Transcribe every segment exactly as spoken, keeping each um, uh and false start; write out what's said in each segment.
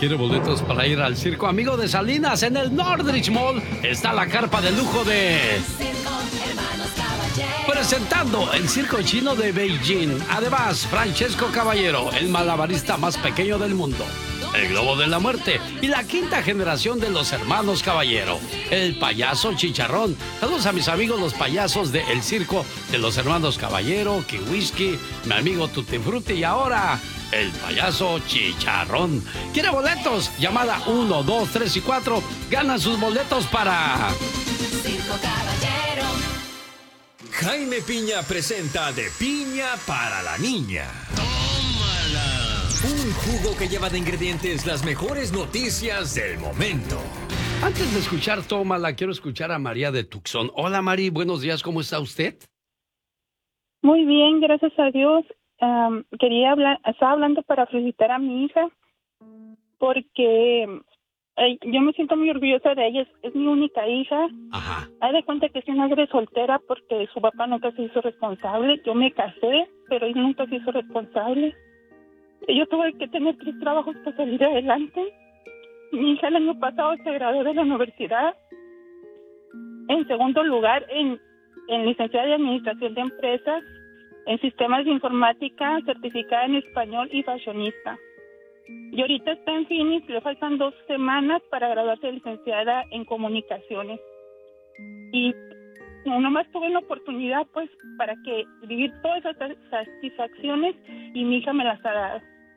¿Quiere boletos para ir al circo Amigo de Salinas en el Nordrich Mall? Está la carpa de lujo de... Circo Hermanos Caballero. Presentando el circo chino de Beijing. Además, Francesco Caballero, el malabarista más pequeño del mundo. El Globo de la Muerte y la quinta generación de los Hermanos Caballero. El payaso Chicharrón. Saludos a mis amigos los payasos del circo de los Hermanos Caballero, Kiwiski, mi amigo Tutti Frutti y ahora... el payaso Chicharrón. ¿Quiere boletos? Llamada uno, dos, tres y cuatro. Ganan sus boletos para... Circo Caballero. Jaime Piña presenta De Piña para la Niña. ¡Tómala! Un jugo que lleva de ingredientes las mejores noticias del momento. Antes de escuchar Tómala, quiero escuchar a María de Tucson. Hola, Mari, buenos días, ¿cómo está usted? Muy bien, gracias a Dios. Um, quería hablar, estaba hablando para felicitar a mi hija porque eh, yo me siento muy orgullosa de ella, es, es mi única hija. Ajá. Haz de cuenta que es una madre soltera porque su papá nunca se hizo responsable. Yo me casé, pero él nunca se hizo responsable. Yo tuve que tener tres trabajos para salir adelante. Mi hija el año pasado se graduó de la universidad. En segundo lugar, en, en licenciada de Administración de Empresas, en sistemas de informática, certificada en español y fashionista. Y ahorita está en Phoenix, le faltan dos semanas para graduarse de licenciada en comunicaciones. Y nomás tuve la oportunidad, pues, para que vivir todas esas satisfacciones y mi hija me las ha dado.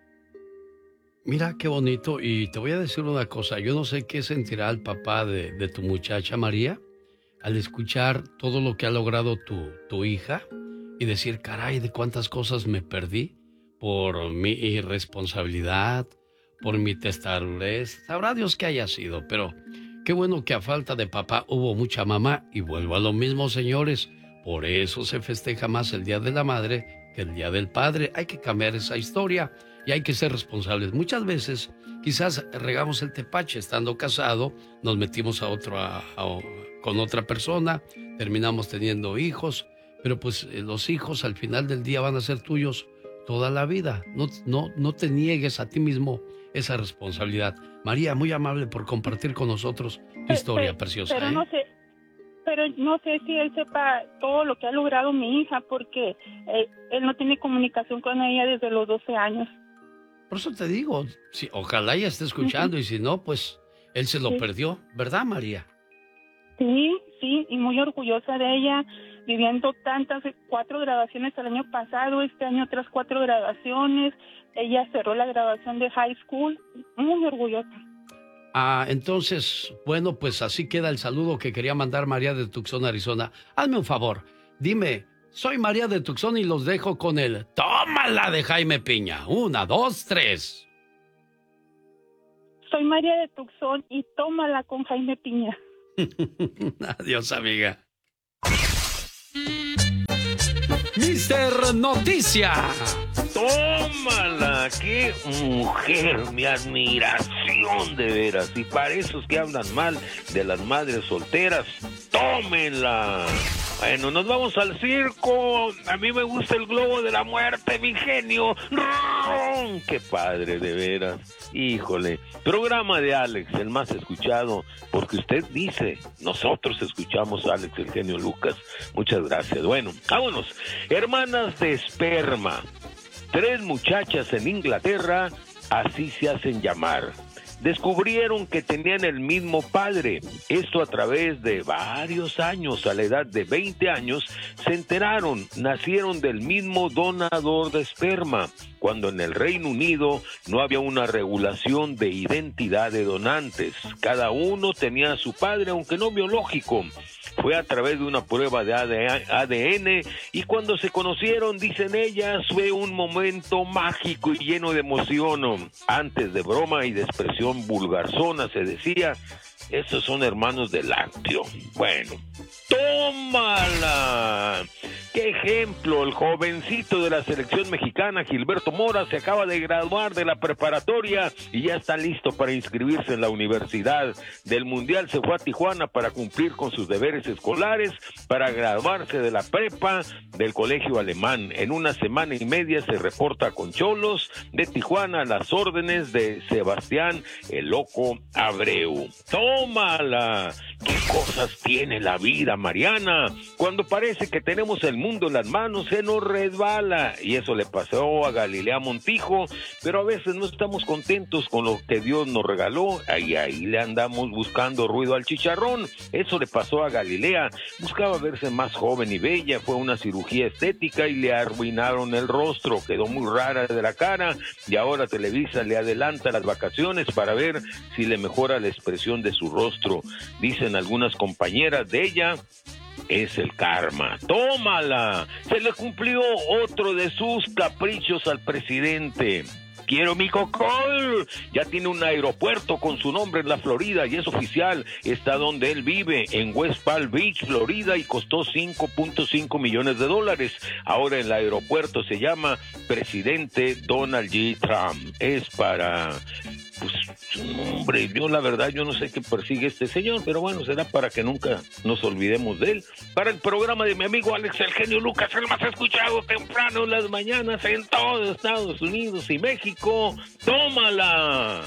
Mira qué bonito, y te voy a decir una cosa, yo no sé qué sentirá el papá de, de tu muchacha María al escuchar todo lo que ha logrado tu, tu hija. Y decir, caray, de cuántas cosas me perdí por mi irresponsabilidad, por mi testarudez. Sabrá Dios que haya sido, pero qué bueno que a falta de papá hubo mucha mamá. Y vuelvo a lo mismo, señores. Por eso se festeja más el Día de la Madre que el Día del Padre. Hay que cambiar esa historia y hay que ser responsables. Muchas veces, quizás regamos el tepache estando casado, nos metimos a otro, a, a, con otra persona, terminamos teniendo hijos. Pero pues eh, los hijos al final del día van a ser tuyos toda la vida. No, no, no te niegues a ti mismo esa responsabilidad. María, muy amable por compartir con nosotros tu historia pero, preciosa. Pero ¿eh? no sé, pero no sé si él sepa todo lo que ha logrado mi hija, porque eh, él no tiene comunicación con ella desde los doce años. Por eso te digo, sí, ojalá ella esté escuchando, uh-huh. Y si no, pues él se lo sí. perdió, ¿verdad, María? Sí, sí, y muy orgullosa de ella. Viviendo tantas, cuatro graduaciones el año pasado, este año otras cuatro graduaciones. Ella cerró la graduación de high school, muy orgullosa. Ah, entonces, bueno, pues así queda el saludo que quería mandar María de Tucson, Arizona. Hazme un favor, dime, soy María de Tucson y los dejo con el Tómala de Jaime Piña. Una, dos, tres. Soy María de Tucson y tómala con Jaime Piña. Adiós, amiga. mister Noticia. Tómala, qué mujer, mi admiración de veras. Y para esos que hablan mal de las madres solteras, tómenla. Bueno, nos vamos al circo. A mí me gusta el Globo de la Muerte, mi genio. ¡Ron! Qué padre, de veras. Híjole. Programa de Alex, el más escuchado, porque usted dice, nosotros escuchamos a Alex, el genio Lucas. Muchas gracias. Bueno, vámonos. Hermanas de esperma. Tres muchachas en Inglaterra, así se hacen llamar. Descubrieron que tenían el mismo padre. Esto a través de varios años. A la edad de veinte años se enteraron, nacieron del mismo donador de esperma, cuando en el Reino Unido no había una regulación de identidad de donantes. Cada uno tenía a su padre, aunque no biológico. Fue a través de una prueba de A D N y cuando se conocieron, dicen ellas, fue un momento mágico y lleno de emoción. Antes de broma y de expresión vulgarzona se decía, estos son hermanos de lácteo. Bueno, tómala. ¡Qué ejemplo! El jovencito de la selección mexicana, Gilberto Mora, se acaba de graduar de la preparatoria y ya está listo para inscribirse en la universidad. Del Mundial se fue a Tijuana para cumplir con sus deberes escolares, para graduarse de la prepa del colegio alemán. En una semana y media se reporta con Cholos de Tijuana a las órdenes de Sebastián el Loco Abreu. ¡Tómala! ¿Qué cosas tiene la vida, Mariana? Cuando parece que tenemos el mundo en las manos, se nos resbala. Y eso le pasó a Galilea Montijo, pero a veces no estamos contentos con lo que Dios nos regaló, y ahí le andamos buscando ruido al chicharrón. Eso le pasó a Galilea. Buscaba verse más joven y bella, fue una cirugía estética y le arruinaron el rostro, quedó muy rara de la cara, y ahora Televisa le adelanta las vacaciones para ver si le mejora la expresión de su rostro. Dicen algunas compañeras de ella, es el karma. ¡Tómala! Se le cumplió otro de sus caprichos al presidente. Quiero mi cocol. Ya tiene un aeropuerto con su nombre en la Florida y es oficial. Está donde él vive, en West Palm Beach, Florida, y costó cinco punto cinco millones de dólares. Ahora el aeropuerto se llama Presidente Donald J. Trump. Es para... Pues, hombre, yo la verdad, yo no sé qué persigue este señor, pero bueno, será para que nunca nos olvidemos de él. Para el programa de mi amigo Alex El Genio Lucas, el más escuchado temprano en las mañanas en todo Estados Unidos y México. ¡Tómala!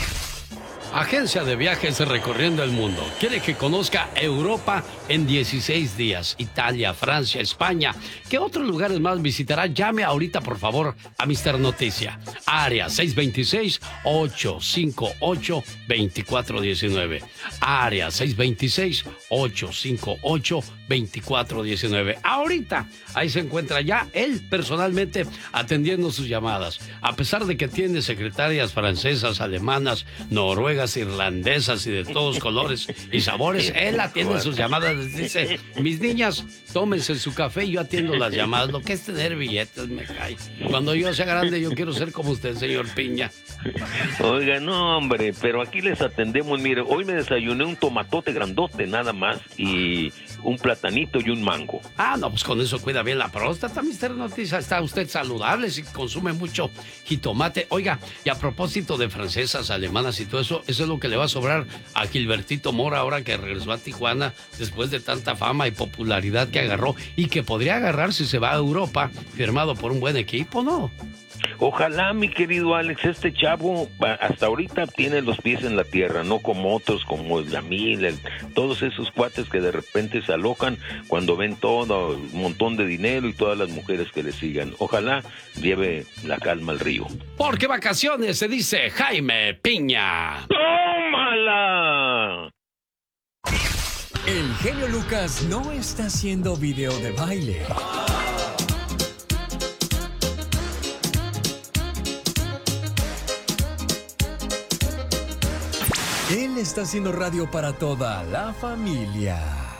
Agencia de viajes recorriendo el mundo. Quiere que conozca Europa en dieciséis días. Italia, Francia, España. ¿Qué otros lugares más visitará? Llame ahorita, por favor, a mister Noticia. Área seis dos seis, ocho cinco ocho, dos cuatro uno nueve. Área seis dos seis, ocho cinco ocho, dos cuatro uno nueve. Ahorita, ahí se encuentra ya él personalmente atendiendo sus llamadas. A pesar de que tiene secretarias francesas, alemanas, noruegas, irlandesas y de todos colores y sabores, él atiende sus llamadas. Les dice, mis niñas, tómense su café y yo atiendo las llamadas. Lo que es tener billetes me cae. Cuando yo sea grande, yo quiero ser como usted, señor Piña. Oiga, no, hombre, pero aquí les atendemos. Mire, hoy me desayuné un tomatote grandote nada más y un platanito y un mango. Ah, no, pues con eso cuida bien la próstata, mister Noticia. Está usted saludable si consume mucho jitomate. Oiga, y a propósito de francesas, alemanas y todo eso, eso es lo que le va a sobrar a Gilbertito Mora ahora que regresó a Tijuana después de tanta fama y popularidad que agarró y que podría agarrar si se va a Europa, firmado por un buen equipo, ¿no? Ojalá, mi querido Alex, este chavo hasta ahorita tiene los pies en la tierra, no como otros, como el Yamil, el, todos esos cuates que de repente se alocan cuando ven todo, un montón de dinero y todas las mujeres que le sigan. Ojalá lleve la calma al río. Porque vacaciones se dice Jaime Piña. ¡Tómala! El genio Lucas no está haciendo video de baile. Él está haciendo radio para toda la familia.